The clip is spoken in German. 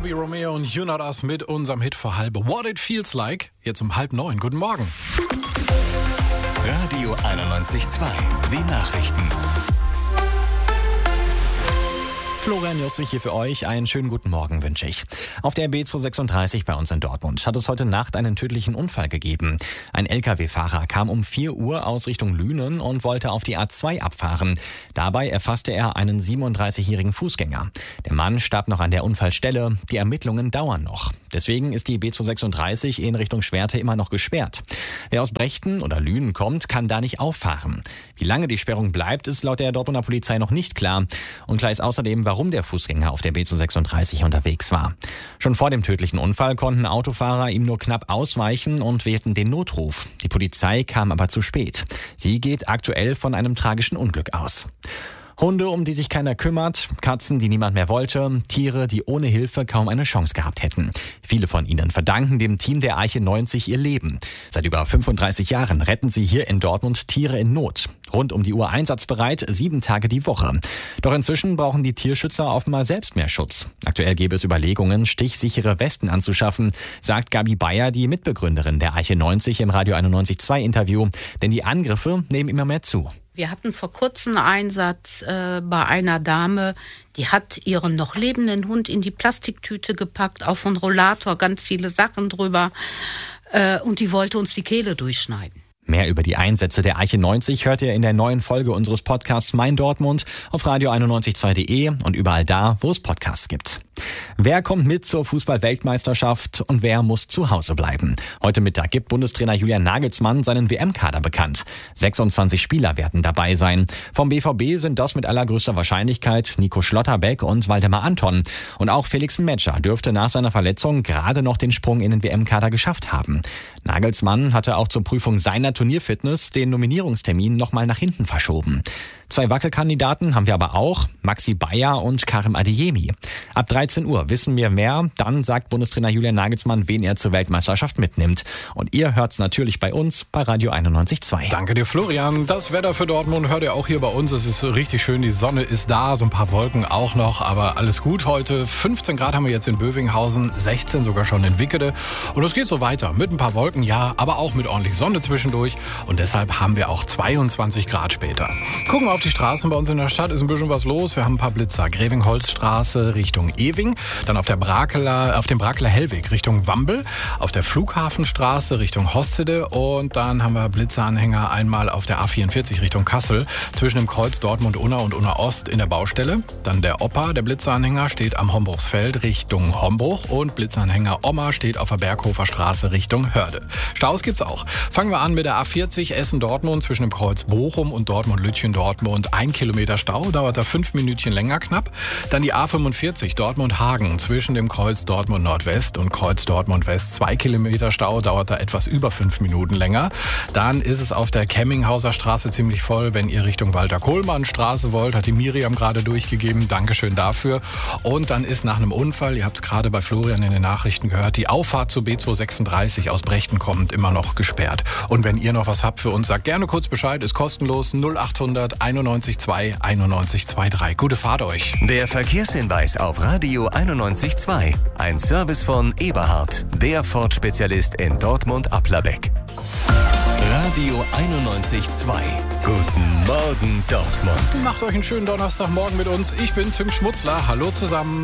Toby Romeo und You Not Us mit unserem Hit für halb What It Feels Like. Jetzt um 8:30. Guten Morgen. Radio 91.2. Die Nachrichten. Florian Jussig hier für euch. Einen schönen guten Morgen wünsche ich. Auf der B236 bei uns in Dortmund hat es heute Nacht einen tödlichen Unfall gegeben. Ein Lkw-Fahrer kam um 4 Uhr aus Richtung Lünen und wollte auf die A2 abfahren. Dabei erfasste er einen 37-jährigen Fußgänger. Der Mann starb noch an der Unfallstelle. Die Ermittlungen dauern noch. Deswegen ist die B236 in Richtung Schwerte immer noch gesperrt. Wer aus Brechten oder Lünen kommt, kann da nicht auffahren. Wie lange die Sperrung bleibt, ist laut der Dortmunder Polizei noch nicht klar. Unklar ist außerdem, warum der Fußgänger auf der B236 unterwegs war. Schon vor dem tödlichen Unfall konnten Autofahrer ihm nur knapp ausweichen und wählten den Notruf. Die Polizei kam aber zu spät. Sie geht aktuell von einem tragischen Unglück aus. Hunde, um die sich keiner kümmert, Katzen, die niemand mehr wollte, Tiere, die ohne Hilfe kaum eine Chance gehabt hätten. Viele von ihnen verdanken dem Team der Arche 90 ihr Leben. Seit über 35 Jahren retten sie hier in Dortmund Tiere in Not. Rund um die Uhr einsatzbereit, 7 Tage die Woche. Doch inzwischen brauchen die Tierschützer offenbar selbst mehr Schutz. Aktuell gäbe es Überlegungen, stichsichere Westen anzuschaffen, sagt Gabi Bayer, die Mitbegründerin der Arche 90 im Radio 91.2 Interview. Denn die Angriffe nehmen immer mehr zu. Wir hatten vor kurzem einen Einsatz bei einer Dame, die hat ihren noch lebenden Hund in die Plastiktüte gepackt, auf einen Rollator, ganz viele Sachen drüber und die wollte uns die Kehle durchschneiden. Mehr über die Einsätze der Arche 90 hört ihr in der neuen Folge unseres Podcasts Mein Dortmund auf radio912.de und überall da, wo es Podcasts gibt. Wer kommt mit zur Fußball-Weltmeisterschaft und wer muss zu Hause bleiben? Heute Mittag gibt Bundestrainer Julian Nagelsmann seinen WM-Kader bekannt. 26 Spieler werden dabei sein. Vom BVB sind das mit allergrößter Wahrscheinlichkeit Nico Schlotterbeck und Waldemar Anton. Und auch Felix Metscher dürfte nach seiner Verletzung gerade noch den Sprung in den WM-Kader geschafft haben. Nagelsmann hatte auch zur Prüfung seiner Turnierfitness den Nominierungstermin nochmal nach hinten verschoben. 2 Wackelkandidaten haben wir aber auch, Maxi Bayer und Karim Adeyemi. Ab 13 Uhr wissen wir mehr, dann sagt Bundestrainer Julian Nagelsmann, wen er zur Weltmeisterschaft mitnimmt. Und ihr hört's natürlich bei uns bei Radio 91.2. Danke dir, Florian. Das Wetter für Dortmund hört ihr auch hier bei uns. Es ist richtig schön, die Sonne ist da, so ein paar Wolken auch noch, aber alles gut heute. 15 Grad haben wir jetzt in Bövinghausen, 16 sogar schon in Wickede. Und es geht so weiter mit ein paar Wolken, ja, aber auch mit ordentlich Sonne zwischendurch. Und deshalb haben wir auch 22 Grad später. Gucken wir auf die Straßen bei uns in der Stadt, ist ein bisschen was los. Wir haben ein paar Blitzer. Grevingholzstraße Richtung Ewing, dann auf dem Brakeler Hellweg Richtung Wambel, auf der Flughafenstraße Richtung Hostede und dann haben wir Blitzeranhänger einmal auf der A44 Richtung Kassel, zwischen dem Kreuz Dortmund-Unna und Unna-Ost in der Baustelle. Dann der Opa, der Blitzeranhänger, steht am Hombruchsfeld Richtung Hombruch und Blitzeranhänger Oma steht auf der Berghofer Straße Richtung Hörde. Staus gibt's auch. Fangen wir an mit der A40 Essen-Dortmund zwischen dem Kreuz Bochum und Dortmund-Lütchen-Dortmund. 1 Kilometer Stau, dauert da 5 Minütchen länger knapp. Dann die A45 Dortmund-Hagen zwischen dem Kreuz Dortmund-Nordwest und Kreuz Dortmund-West. 2 Kilometer Stau, dauert da etwas über 5 Minuten länger. Dann ist es auf der Kemminghauser Straße ziemlich voll, wenn ihr Richtung Walter-Kohlmann-Straße wollt. Hat die Miriam gerade durchgegeben. Dankeschön dafür. Und dann ist nach einem Unfall, ihr habt es gerade bei Florian in den Nachrichten gehört, die Auffahrt zur B236 aus Brechten kommend immer noch gesperrt. Und wenn ihr noch was habt für uns, sagt gerne kurz Bescheid. Ist kostenlos 0800 91.2 91.23. Gute Fahrt euch. Der Verkehrshinweis auf Radio 91.2. Ein Service von Eberhard, der Ford-Spezialist in Dortmund-Applerbeck. Radio 91.2. Guten Morgen Dortmund. Macht euch einen schönen Donnerstagmorgen mit uns. Ich bin Tim Schmutzler. Hallo zusammen.